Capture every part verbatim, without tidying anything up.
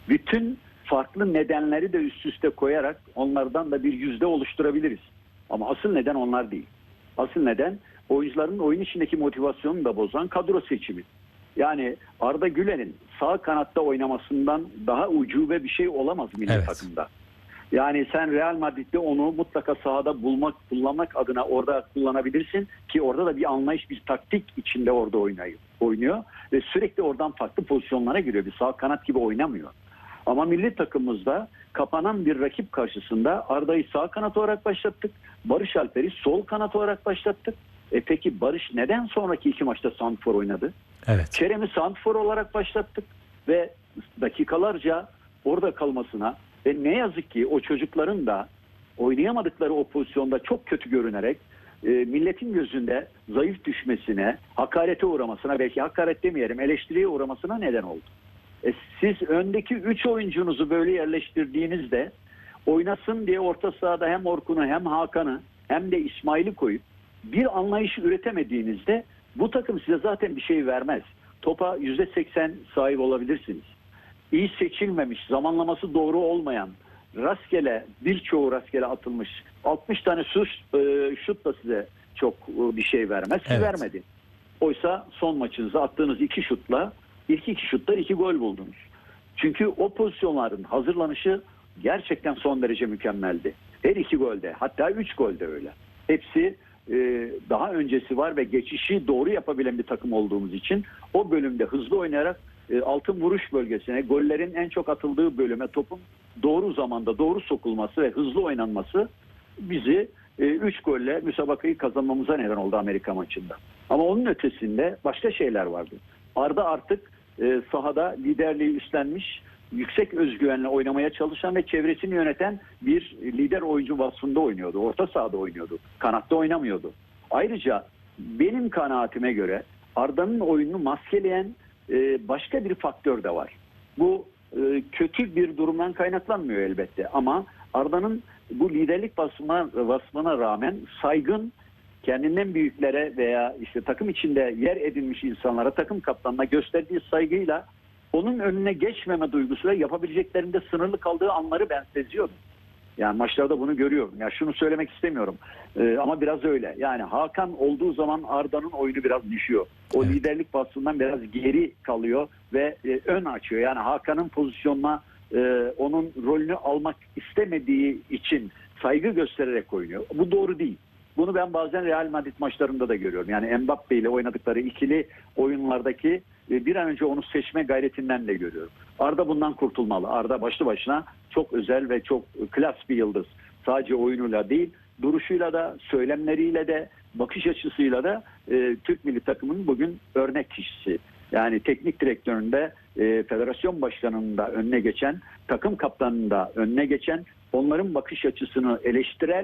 Bütün farklı nedenleri de üst üste koyarak onlardan da bir yüzde oluşturabiliriz. Ama asıl neden onlar değil. Asıl neden oyuncuların oyun içindeki motivasyonunu da bozan kadro seçimi. Yani Arda Güler'in sağ kanatta oynamasından daha ucube bir şey olamaz milli Evet. takımda. Yani sen Real Madrid'de onu mutlaka sahada bulmak, kullanmak adına orada kullanabilirsin ki orada da bir anlayış, bir taktik içinde orada oynuyor, oynuyor ve sürekli oradan farklı pozisyonlara giriyor. Bir sağ kanat gibi oynamıyor. Ama milli takımımızda kapanan bir rakip karşısında Arda'yı sağ kanat olarak başlattık. Barış Alper'i sol kanat olarak başlattık. E peki Barış neden sonraki iki maçta santrfor oynadı? Evet. Kerem'i santrfor olarak başlattık ve dakikalarca orada kalmasına ve ne yazık ki o çocukların da oynayamadıkları o pozisyonda çok kötü görünerek e, milletin gözünde zayıf düşmesine, hakarete uğramasına, belki hakaret demeyelim, eleştiriye uğramasına neden oldu. E, siz öndeki üç oyuncunuzu böyle yerleştirdiğinizde oynasın diye orta sahada hem Orkun'u hem Hakan'ı hem de İsmail'i koyup bir anlayış üretemediğinizde bu takım size zaten bir şey vermez. Topa yüzde seksen sahip olabilirsiniz. İyi seçilmemiş, zamanlaması doğru olmayan, rastgele, birçoğu rastgele atılmış altmış tane şut, e, şut da size çok e, bir şey vermez. Siz Evet. vermedi. Oysa son maçınızda attığınız iki şutla ilk iki şutta iki gol buldunuz. Çünkü o pozisyonların hazırlanışı gerçekten son derece mükemmeldi. Her iki golde, hatta üç golde öyle. Hepsi e, daha öncesi var ve geçişi doğru yapabilen bir takım olduğumuz için o bölümde hızlı oynayarak e, altın vuruş bölgesine, gollerin en çok atıldığı bölüme topun doğru zamanda doğru sokulması ve hızlı oynanması bizi üç golle müsabakayı kazanmamıza neden oldu Amerika maçında. Ama onun ötesinde başka şeyler vardı. Arda artık e, sahada liderliği üstlenmiş, yüksek özgüvenle oynamaya çalışan ve çevresini yöneten bir lider oyuncu vasfında oynuyordu. Orta sahada oynuyordu. Kanatta oynamıyordu. Ayrıca benim kanaatime göre Arda'nın oyununu maskeleyen e, başka bir faktör de var. Bu e, kötü bir durumdan kaynaklanmıyor elbette ama Arda'nın bu liderlik vasfına, vasfına rağmen saygın, kendinden büyüklere veya işte takım içinde yer edinmiş insanlara, takım kaptanına gösterdiği saygıyla onun önüne geçmeme duygusuyla yapabileceklerinde sınırlı kaldığı anları ben seziyorum. Yani maçlarda bunu görüyorum. Ya şunu söylemek istemiyorum ee, ama biraz öyle. Yani Hakan olduğu zaman Arda'nın oyunu biraz düşüyor. O Evet. liderlik vasfından biraz geri kalıyor ve e, ön açıyor. Yani Hakan'ın pozisyonuna e, onun rolünü almak istemediği için saygı göstererek oynuyor. Bu doğru değil. Bunu ben bazen Real Madrid maçlarında da görüyorum. Yani Mbappe ile oynadıkları ikili oyunlardaki e, bir an önce onu seçme gayretinden de görüyorum. Arda bundan kurtulmalı. Arda başlı başına çok özel ve çok klas bir yıldız. Sadece oyunuyla değil, duruşuyla da, söylemleriyle de, bakış açısıyla da e, Türk milli takımının bugün örnek kişisi. Yani teknik direktöründe, e, federasyon başkanının da önüne geçen, takım kaptanının da önüne geçen, onların bakış açısını eleştirel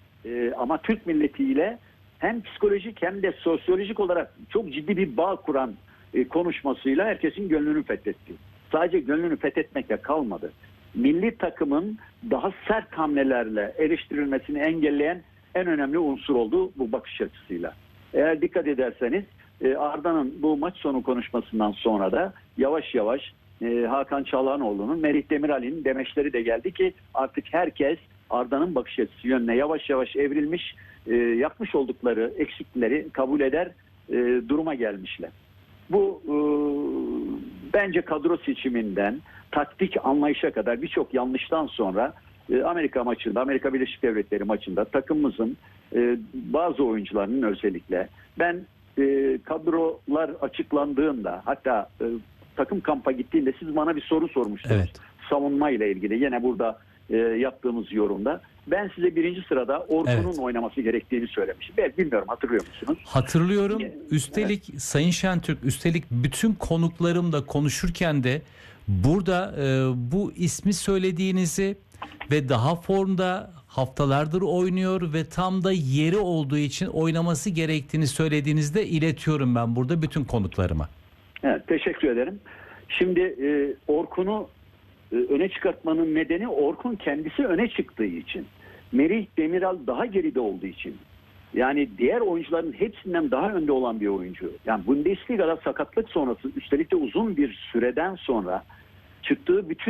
e, ama Türk milletiyle hem psikolojik hem de sosyolojik olarak çok ciddi bir bağ kuran e, konuşmasıyla herkesin gönlünü fethetti. Sadece gönlünü fethetmekle kalmadı. Milli takımın daha sert hamlelerle eleştirilmesini engelleyen en önemli unsur oldu bu bakış açısıyla. Eğer dikkat ederseniz e, Arda'nın bu maç sonu konuşmasından sonra da yavaş yavaş e, Hakan Çalhanoğlu'nun, Merih Demiral'in demeçleri de geldi ki artık herkes Arda'nın bakış açısı yönüne yavaş yavaş evrilmiş, e, yapmış oldukları eksikleri kabul eder e, duruma gelmişler. Bu e, bence kadro seçiminden taktik anlayışa kadar birçok yanlıştan sonra e, Amerika maçında, Amerika Birleşik Devletleri maçında takımımızın e, bazı oyuncularının özellikle ben e, kadrolar açıklandığında hatta e, takım kampa gittiğinde siz bana bir soru sormuştunuz. Evet. Savunma ile ilgili yine burada e, yaptığımız yorumda. Ben size birinci sırada Orkun'un Evet. oynaması gerektiğini söylemişim. Ben bilmiyorum, hatırlıyor musunuz? Hatırlıyorum. Evet. Üstelik Sayın Şentürk, üstelik bütün konuklarımla konuşurken de burada e, bu ismi söylediğinizi ve daha formda haftalardır oynuyor ve tam da yeri olduğu için oynaması gerektiğini söylediğinizde iletiyorum ben burada bütün konuklarıma. Evet, teşekkür ederim. Şimdi e, Orkun'u e, öne çıkartmanın nedeni Orkun kendisi öne çıktığı için. Merih Demiral daha geride olduğu için. Yani diğer oyuncuların hepsinden daha önde olan bir oyuncu. Yani Bundesliga'da sakatlık sonrası üstelik de uzun bir süreden sonra çıktığı bütün